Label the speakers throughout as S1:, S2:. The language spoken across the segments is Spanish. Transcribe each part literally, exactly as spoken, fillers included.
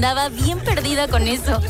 S1: Andaba bien perdida con eso.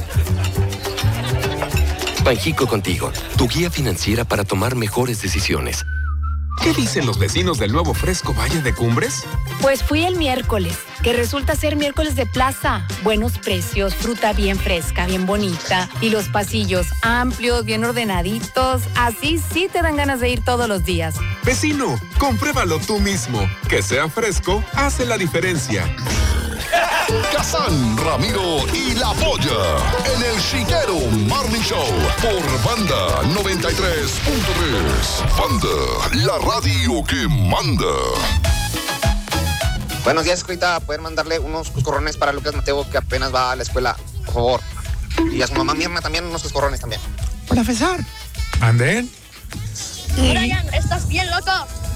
S2: Banjico Contigo, tu guía financiera para tomar mejores decisiones.
S3: ¿Qué dicen los vecinos del nuevo Fresco Valle de Cumbres?
S4: Pues fui el miércoles, que resulta ser miércoles de plaza. Buenos precios, fruta bien fresca, bien bonita. Y los pasillos amplios, bien ordenaditos. Así sí te dan ganas de ir todos los días.
S3: Vecino, compruébalo tú mismo. Que sea fresco hace la diferencia.
S5: Kazán, Ramiro y La Polla en el Chiquero Morning Show por Banda noventa y tres punto tres. Banda, la radio que manda.
S6: Buenos días, escuelita. ¿Pueden mandarle unos coscorrones para Lucas Mateo, que apenas va a la escuela? Por favor. Y a su mamá Mirna también, unos coscorrones también.
S7: Profesor.
S8: ¿Anden?
S9: Brian, estás bien loco.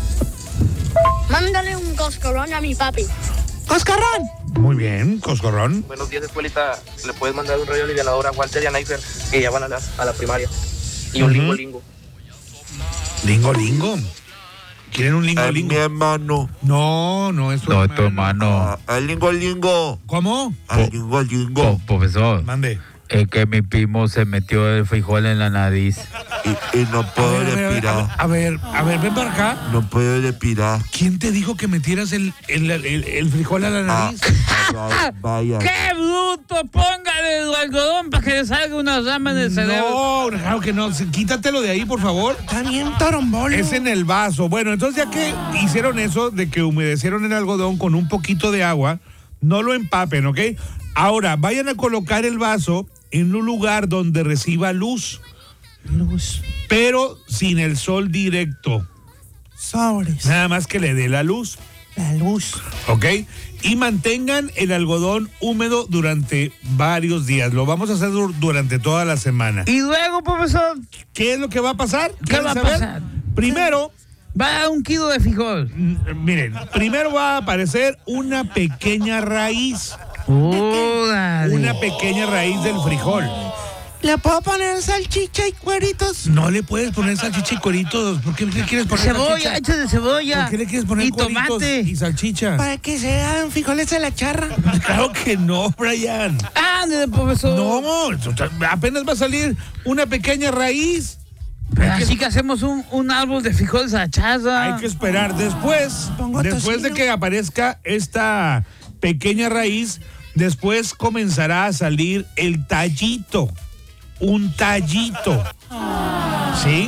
S9: Mándale un coscorrón a mi papi.
S7: ¡Coscorrón!
S8: Muy bien, coscorrón.
S10: Buenos días, escuelita. ¿Le puedes mandar un rollo alivianador a Walter y a Naifer, que ya van a la, a la primaria? Y un uh-huh. lingo lingo.
S8: ¿Lingo lingo? ¿Quieren un lingo
S11: es
S8: lingo?
S11: Mi hermano.
S8: No, no es tu
S11: no,
S8: hermano.
S11: No, es tu hermano. Ah, el lingo lingo.
S8: ¿Cómo?
S11: El lingo lingo.
S12: Profesor.
S8: Mande.
S12: Es que mi primo se metió el frijol en la nariz.
S11: Y, y no puedo respirar.
S8: A ver, a ver, ven para acá.
S11: No puedo respirar.
S8: ¿Quién te dijo que metieras el, el, el, el frijol a la nariz?
S11: Ah, vaya.
S12: ¡Qué bruto! Póngale el algodón para que le salga una rama en el cerebro.
S8: No, claro que no. Quítatelo de ahí, por favor.
S7: Está bien torombolo.
S8: Es en el vaso. Bueno, entonces ya que hicieron eso de que humedecieron el algodón con un poquito de agua, no lo empapen, ¿ok? Ahora, vayan a colocar el vaso en un lugar donde reciba luz.
S7: Luz.
S8: Pero sin el sol directo.
S7: Sobres.
S8: Nada más que le dé la luz.
S7: La luz.
S8: ¿Ok? Y mantengan el algodón húmedo durante varios días. Lo vamos a hacer durante toda la semana.
S12: Y luego, profesor,
S8: ¿qué es lo que va a pasar?
S12: ¿Qué va a
S8: saber?
S12: pasar?
S8: Primero,
S12: va a dar un kilo de frijol.
S8: Miren, primero va a aparecer una pequeña raíz.
S12: Oh,
S8: una pequeña raíz del frijol.
S7: ¿Le puedo poner salchicha y cueritos?
S8: No le puedes poner salchicha y cueritos. ¿Por qué le quieres poner
S12: cebolla,
S8: salchicha?
S12: hecha de cebolla.
S8: ¿Por qué le quieres poner
S12: y
S8: cueritos
S12: tomate
S8: y salchicha?
S7: Para que se hagan frijoles a la charra.
S8: Claro que no, Brian.
S12: Ándale, profesor.
S8: No, apenas va a salir una pequeña raíz.
S12: Pero así que, que hacemos un, un árbol de frijoles a la charra.
S8: Hay que esperar. Después, después de que aparezca esta pequeña raíz, después comenzará a salir el tallito. Un tallito. ¿Sí?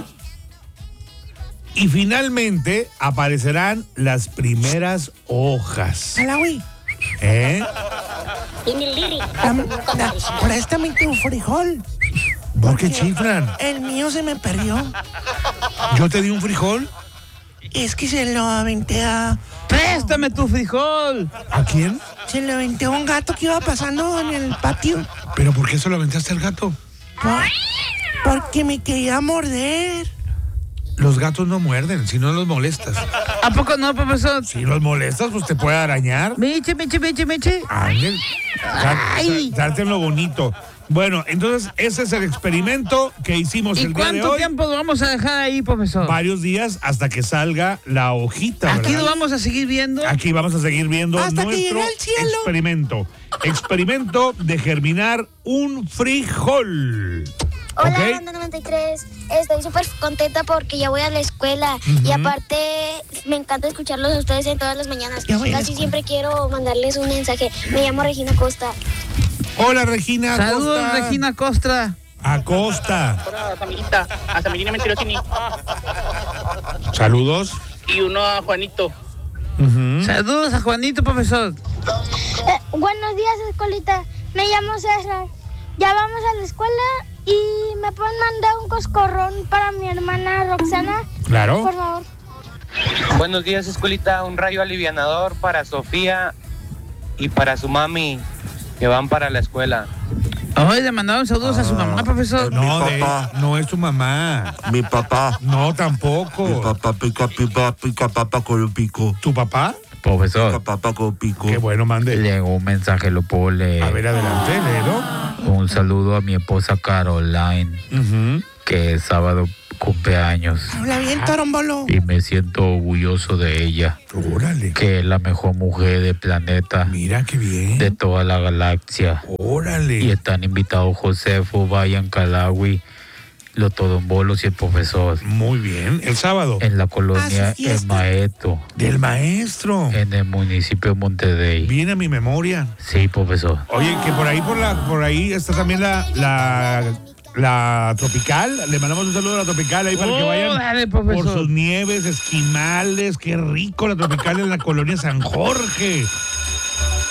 S8: Y finalmente aparecerán las primeras hojas.
S7: Hola, güey.
S8: ¿Eh?
S7: Préstame tu frijol.
S8: ¿Por qué chiflan?
S7: El mío se me perdió.
S8: ¿Yo te di un frijol?
S7: Es que se lo aventé a...
S12: ¡Préstame tu frijol!
S8: ¿A quién?
S7: Se lo aventé a un gato que iba pasando en el patio.
S8: ¿Pero por qué se lo aventaste al gato?
S7: Por, porque me quería morder.
S8: Los gatos no muerden, si no los molestas.
S12: ¿A poco no, profesor?
S8: Si los molestas, pues te puede arañar.
S12: Meche, meche, meche, meche.
S8: Ángel, darte lo bonito. Bueno, entonces ese es el experimento que hicimos el día de hoy.
S12: ¿Y cuánto tiempo lo vamos a dejar ahí, profesor?
S8: Varios días hasta que salga la hojita,
S12: ¿Aquí
S8: ¿verdad?
S12: lo vamos a seguir viendo?
S8: Aquí vamos a seguir viendo
S7: hasta
S8: nuestro experimento. Experimento de germinar un frijol.
S9: Hola,
S8: ¿Okay?
S9: Banda noventa y tres. Estoy súper contenta porque ya voy a la escuela. Uh-huh. Y aparte, me encanta escucharlos a ustedes en todas las mañanas. Casi siempre quiero mandarles un mensaje. Me llamo Regina Costa.
S8: Hola, Regina
S12: Saludos,
S8: Costa.
S12: Regina Costa.
S8: Acosta.
S10: Hola, Camilita. A Camilina Mentirosini.
S8: Saludos.
S10: Y uno a Juanito.
S12: Uh-huh. Saludos a Juanito, profesor.
S9: Eh, buenos días, escuelita. Me llamo César. Ya vamos a la escuela y me pueden mandar un coscorrón para mi hermana Roxana.
S8: Claro.
S9: Por favor.
S10: Buenos días, escuelita. Un rayo alivianador para Sofía y para su mami, que van para la escuela.
S12: Hoy le mandaron saludos ah, a su mamá, profesor.
S8: No, de, no es tu mamá.
S11: Mi papá.
S8: No, tampoco.
S11: Mi papá pica, pica, pica papa con un pico.
S8: ¿Tu papá?
S12: Profesor.
S11: Pica papa con pico.
S8: Qué bueno, mande.
S12: Llegó un mensaje, lo puedo leer.
S8: A ver, adelante, léelo.
S12: Un saludo a mi esposa Caroline, uh-huh. que el sábado cumpleaños.
S7: Habla bien, Torombolo.
S12: Y me siento orgulloso de ella.
S8: Órale.
S12: Que es la mejor mujer del planeta.
S8: Mira qué bien.
S12: De toda la galaxia.
S8: Órale.
S12: Y están invitados Josefo, Bayan Calawi, los Todombolos y el profesor.
S8: Muy bien. El sábado.
S12: En la colonia El Maestro.
S8: Del Maestro.
S12: En el municipio de Monterrey.
S8: Viene a mi memoria.
S12: Sí, profesor.
S8: Oye, que por ahí, por la, por ahí está también la, la, la Tropical. Le mandamos un saludo a la Tropical ahí para que vayan
S12: dale,
S8: por sus nieves, esquimales. Qué rico la Tropical en la colonia San Jorge.